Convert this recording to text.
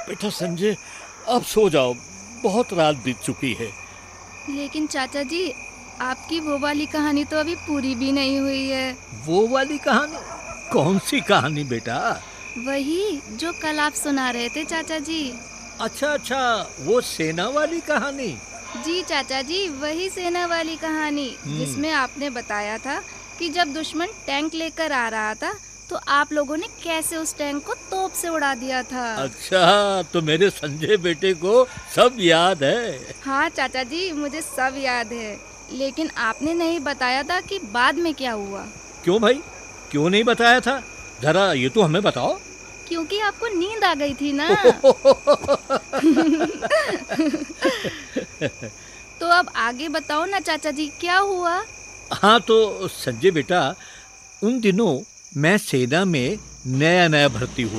बेटा संजय, अब सो जाओ, बहुत रात बीत चुकी है। लेकिन चाचा जी, आपकी वो वाली कहानी तो अभी पूरी भी नहीं हुई है। वो वाली कहानी? कौन सी कहानी बेटा? वही जो कल आप सुना रहे थे चाचा जी। अच्छा अच्छा, वो सेना वाली कहानी। जी चाचा जी, वही सेना वाली कहानी जिसमें आपने बताया था कि जब दुश्मन टैंक लेकर आ रहा था तो आप लोगों ने कैसे उस टैंक को तोप से उड़ा दिया था। अच्छा, तो मेरे संजय बेटे को सब याद है। हाँ चाचा जी, मुझे सब याद है, लेकिन आपने नहीं बताया था कि बाद में क्या हुआ। क्यों भाई, क्यों नहीं बताया था? जरा ये तो हमें बताओ। क्योंकि आपको नींद आ गई थी ना। तो अब आगे बताओ ना चाचा जी, क्या हुआ। हाँ तो संजय बेटा, उन दिनों मैं सेना में नया नया भर्ती हुआ